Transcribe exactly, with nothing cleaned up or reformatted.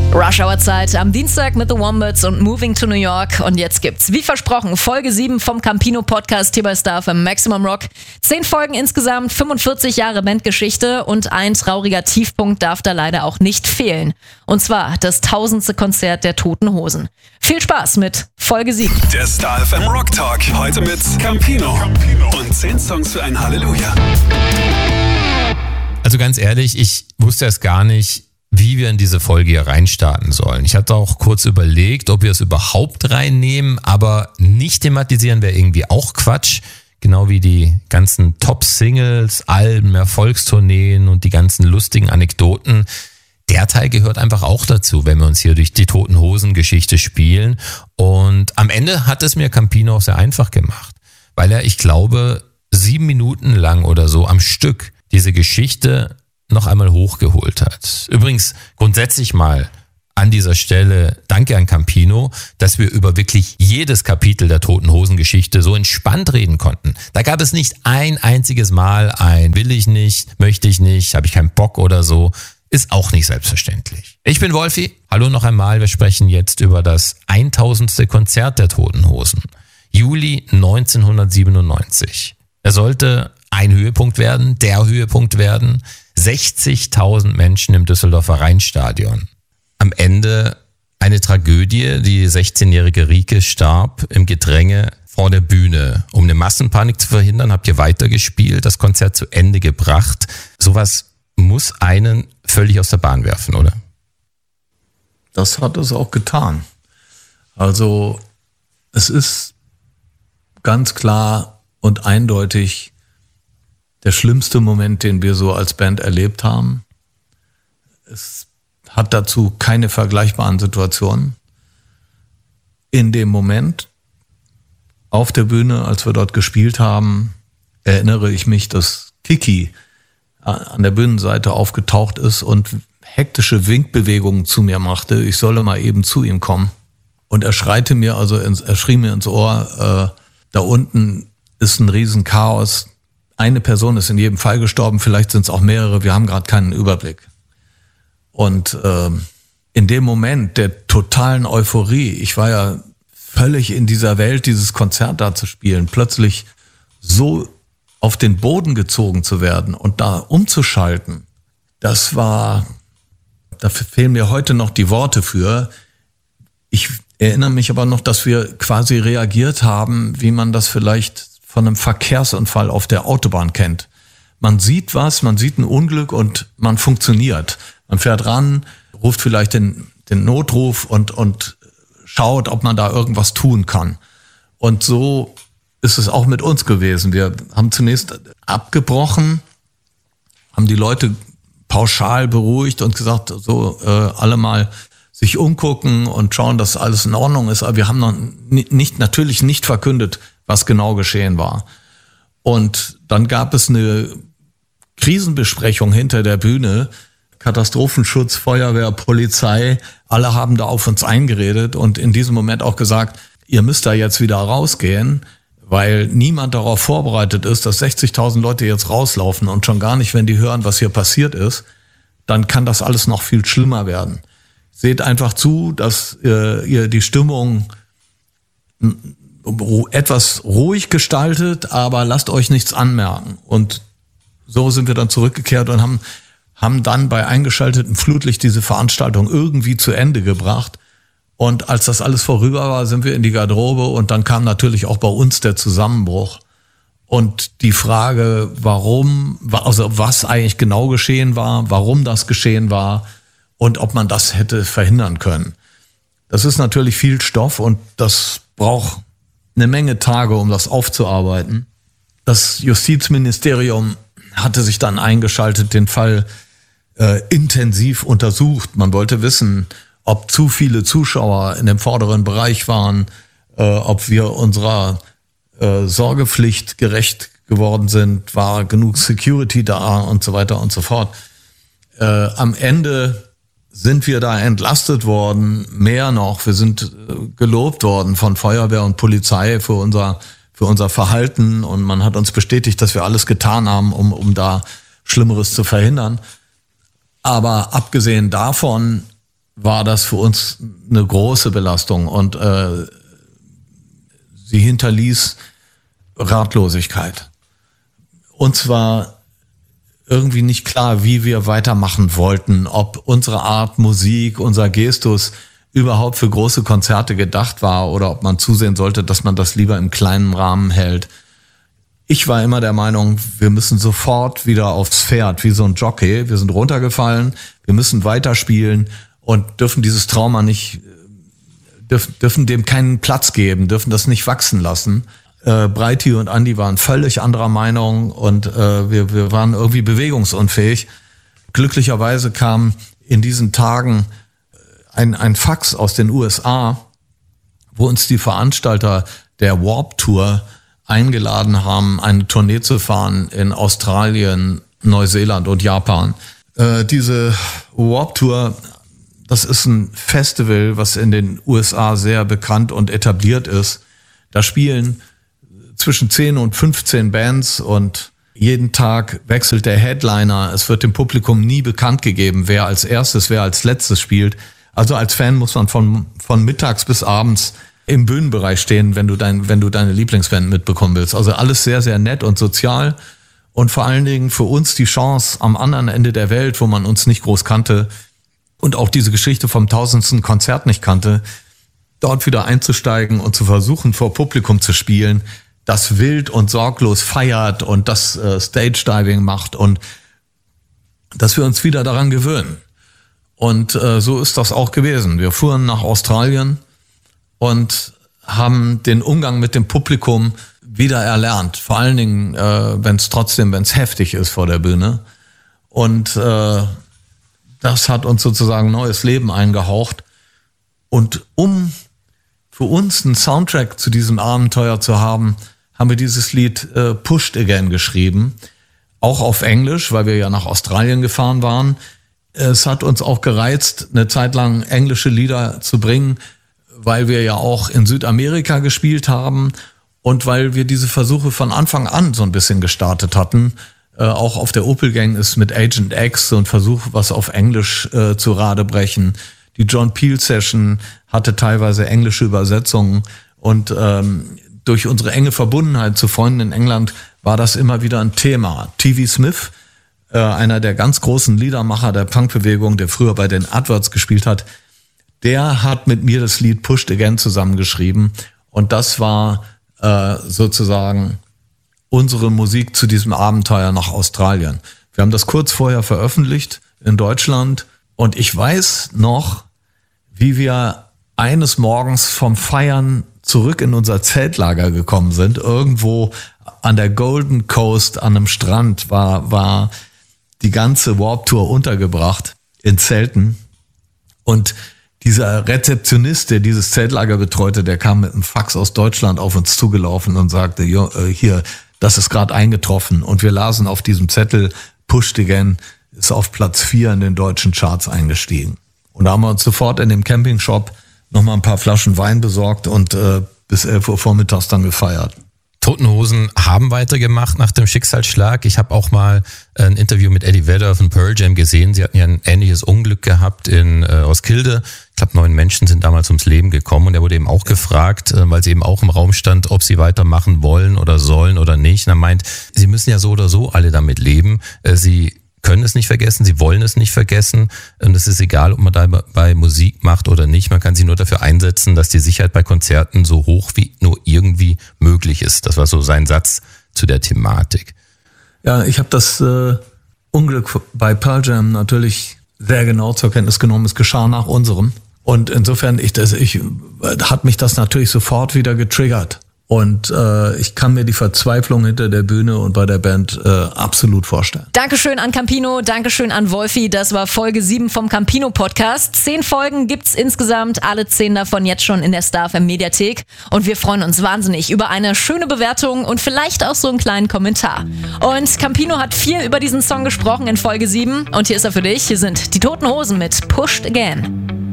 Rush Hour Zeit am Dienstag mit The Wombats und Moving to New York. Und jetzt gibt's, wie versprochen, Folge sieben vom Campino Podcast hier bei Star F M Maximum Rock. Zehn Folgen insgesamt, fünfundvierzig Jahre Bandgeschichte und ein trauriger Tiefpunkt darf da leider auch nicht fehlen. Und zwar das tausendste Konzert der Toten Hosen. Viel Spaß mit Folge sieben. Der Star F M Rock Talk, heute mit Campino. Und zehn Songs für ein Halleluja. Also ganz ehrlich, ich wusste erst gar nicht, wie wir in diese Folge hier reinstarten sollen. Ich hatte auch kurz überlegt, ob wir es überhaupt reinnehmen, aber nicht thematisieren wäre irgendwie auch Quatsch. Genau wie die ganzen Top-Singles, Alben, Erfolgstourneen und die ganzen lustigen Anekdoten. Der Teil gehört einfach auch dazu, wenn wir uns hier durch die Toten Hosen Geschichte spielen. Und am Ende hat es mir Campino auch sehr einfach gemacht, weil er, ich glaube, sieben Minuten lang oder so am Stück diese Geschichte noch einmal hochgeholt hat. Übrigens grundsätzlich mal an dieser Stelle danke an Campino, dass wir über wirklich jedes Kapitel der Toten Hosen Geschichte so entspannt reden konnten. Da gab es nicht ein einziges Mal ein will ich nicht, möchte ich nicht, habe ich keinen Bock oder so. Ist auch nicht selbstverständlich. Ich bin Wolfi. Hallo noch einmal. Wir sprechen jetzt über das tausendste Konzert der Toten Hosen. Juli neunzehnhundertsiebenundneunzig. Er sollte ein Höhepunkt werden, der Höhepunkt werden. sechzigtausend Menschen im Düsseldorfer Rheinstadion. Am Ende eine Tragödie. Die sechzehnjährige Rike starb im Gedränge vor der Bühne. Um eine Massenpanik zu verhindern, habt ihr weitergespielt, das Konzert zu Ende gebracht. Sowas muss einen völlig aus der Bahn werfen, oder? Das hat es auch getan. Also es ist ganz klar und eindeutig der schlimmste Moment, den wir so als Band erlebt haben. Es hat dazu keine vergleichbaren Situationen. In dem Moment auf der Bühne, als wir dort gespielt haben, erinnere ich mich, dass Kiki an der Bühnenseite aufgetaucht ist und hektische Winkbewegungen zu mir machte. Ich solle mal eben zu ihm kommen. Und er schreite mir, also ins, er schrie mir ins Ohr, äh, da unten ist ein Riesenchaos. Eine Person ist in jedem Fall gestorben, vielleicht sind es auch mehrere, wir haben gerade keinen Überblick. Und äh, in dem Moment der totalen Euphorie, ich war ja völlig in dieser Welt, dieses Konzert da zu spielen, plötzlich so auf den Boden gezogen zu werden und da umzuschalten, das war, da fehlen mir heute noch die Worte für. Ich erinnere mich aber noch, dass wir quasi reagiert haben, wie man das vielleicht von einem Verkehrsunfall auf der Autobahn kennt. Man sieht was, man sieht ein Unglück und man funktioniert. Man fährt ran, ruft vielleicht den, den Notruf und, und schaut, ob man da irgendwas tun kann. Und so ist es auch mit uns gewesen. Wir haben zunächst abgebrochen, haben die Leute pauschal beruhigt und gesagt, so äh, alle mal sich umgucken und schauen, dass alles in Ordnung ist. Aber wir haben noch nicht, natürlich nicht verkündet, was genau geschehen war. Und dann gab es eine Krisenbesprechung hinter der Bühne. Katastrophenschutz, Feuerwehr, Polizei, alle haben da auf uns eingeredet und in diesem Moment auch gesagt, ihr müsst da jetzt wieder rausgehen, weil niemand darauf vorbereitet ist, dass sechzigtausend Leute jetzt rauslaufen und schon gar nicht, wenn die hören, was hier passiert ist, dann kann das alles noch viel schlimmer werden. Seht einfach zu, dass äh, ihr die Stimmung etwas ruhig gestaltet, aber lasst euch nichts anmerken. Und so sind wir dann zurückgekehrt und haben, haben dann bei eingeschaltetem Flutlicht diese Veranstaltung irgendwie zu Ende gebracht. Und als das alles vorüber war, sind wir in die Garderobe und dann kam natürlich auch bei uns der Zusammenbruch. Und die Frage, warum, also was eigentlich genau geschehen war, warum das geschehen war und ob man das hätte verhindern können. Das ist natürlich viel Stoff und das braucht eine Menge Tage, um das aufzuarbeiten. Das Justizministerium hatte sich dann eingeschaltet, den Fall äh, intensiv untersucht. Man wollte wissen, ob zu viele Zuschauer in dem vorderen Bereich waren, äh, ob wir unserer äh, Sorgepflicht gerecht geworden sind, war genug Security da und so weiter und so fort. Äh, am Ende sind wir da entlastet worden, mehr noch, wir sind äh, gelobt worden von Feuerwehr und Polizei für unser für unser Verhalten und man hat uns bestätigt, dass wir alles getan haben, um um da Schlimmeres zu verhindern. Aber abgesehen davon war das für uns eine große Belastung und äh, sie hinterließ Ratlosigkeit. Uns war irgendwie nicht klar, wie wir weitermachen wollten, ob unsere Art Musik, unser Gestus überhaupt für große Konzerte gedacht war oder ob man zusehen sollte, dass man das lieber im kleinen Rahmen hält. Ich war immer der Meinung, wir müssen sofort wieder aufs Pferd, wie so ein Jockey. Wir sind runtergefallen, wir müssen weiterspielen und dürfen dieses Trauma nicht, dürfen, dürfen dem keinen Platz geben, dürfen das nicht wachsen lassen. Äh, Breiti und Andi waren völlig anderer Meinung und äh, wir, wir waren irgendwie bewegungsunfähig. Glücklicherweise kam in diesen Tagen ein, ein Fax aus den U S A, wo uns die Veranstalter der Warped Tour eingeladen haben, eine Tournee zu fahren in Australien, Neuseeland und Japan. Äh, diese Warped Tour, das ist ein Festival, was in den U S A sehr bekannt und etabliert ist. Da spielen zwischen zehn und fünfzehn Bands und jeden Tag wechselt der Headliner. Es wird dem Publikum nie bekannt gegeben, wer als erstes, wer als letztes spielt. Also als Fan muss man von, von mittags bis abends im Bühnenbereich stehen, wenn du dein, wenn du deine Lieblingsband mitbekommen willst. Also alles sehr, sehr nett und sozial und vor allen Dingen für uns die Chance am anderen Ende der Welt, wo man uns nicht groß kannte und auch diese Geschichte vom tausendsten Konzert nicht kannte, dort wieder einzusteigen und zu versuchen, vor Publikum zu spielen, das wild und sorglos feiert und das äh, Stage-Diving macht und dass wir uns wieder daran gewöhnen. Und äh, so ist das auch gewesen. Wir fuhren nach Australien und haben den Umgang mit dem Publikum wieder erlernt. Vor allen Dingen, äh, wenn es trotzdem, wenn es heftig ist vor der Bühne. Und äh, das hat uns sozusagen neues Leben eingehaucht. Und um für uns einen Soundtrack zu diesem Abenteuer zu haben, haben wir dieses Lied äh, Pushed Again geschrieben. Auch auf Englisch, weil wir ja nach Australien gefahren waren. Es hat uns auch gereizt, eine Zeit lang englische Lieder zu bringen, weil wir ja auch in Südamerika gespielt haben und weil wir diese Versuche von Anfang an so ein bisschen gestartet hatten. Äh, auch auf der Opel Gang ist mit Agent X so ein Versuch, was auf Englisch äh, zu Radebrechen. Die John Peel Session hatte teilweise englische Übersetzungen und ähm, durch unsere enge Verbundenheit zu Freunden in England war das immer wieder ein Thema. T V Smith, äh, einer der ganz großen Liedermacher der Punkbewegung, der früher bei den Adverts gespielt hat, der hat mit mir das Lied Pushed Again zusammengeschrieben und das war äh, sozusagen unsere Musik zu diesem Abenteuer nach Australien. Wir haben das kurz vorher veröffentlicht in Deutschland und ich weiß noch, wie wir eines Morgens vom Feiern zurück in unser Zeltlager gekommen sind. Irgendwo an der Golden Coast an einem Strand war, war die ganze Warped Tour untergebracht in Zelten und dieser Rezeptionist, der dieses Zeltlager betreute, der kam mit einem Fax aus Deutschland auf uns zugelaufen und sagte, hier, das ist gerade eingetroffen. Und wir lasen auf diesem Zettel, Pushed Again ist auf Platz vier in den deutschen Charts eingestiegen. Und da haben wir uns sofort in dem Campingshop nochmal ein paar Flaschen Wein besorgt und äh, bis elf Uhr vormittags dann gefeiert. Toten Hosen haben weitergemacht nach dem Schicksalsschlag. Ich habe auch mal ein Interview mit Eddie Vedder von Pearl Jam gesehen. Sie hatten ja ein ähnliches Unglück gehabt in äh, Roskilde. Ich glaube, neun Menschen sind damals ums Leben gekommen. Und er wurde eben auch gefragt, äh, weil sie eben auch im Raum stand, ob sie weitermachen wollen oder sollen oder nicht. Und er meint, sie müssen ja so oder so alle damit leben. Äh, sie können es nicht vergessen, sie wollen es nicht vergessen. Und es ist egal, ob man dabei Musik macht oder nicht. Man kann sich nur dafür einsetzen, dass die Sicherheit bei Konzerten so hoch wie nur irgendwie möglich ist. Das war so sein Satz zu der Thematik. Ja, ich habe das äh, Unglück bei Pearl Jam natürlich sehr genau zur Kenntnis genommen. Es geschah nach unserem. Und insofern, ich, das, ich, hat mich das natürlich sofort wieder getriggert. Und äh, ich kann mir die Verzweiflung hinter der Bühne und bei der Band äh, absolut vorstellen. Dankeschön an Campino, Dankeschön an Wolfi. Das war Folge sieben vom Campino Podcast. Zehn Folgen gibt's insgesamt, alle zehn davon jetzt schon in der Star F M Mediathek. Und wir freuen uns wahnsinnig über eine schöne Bewertung und vielleicht auch so einen kleinen Kommentar. Und Campino hat viel über diesen Song gesprochen in Folge sieben. Und hier ist er für dich. Hier sind die Toten Hosen mit Pushed Again.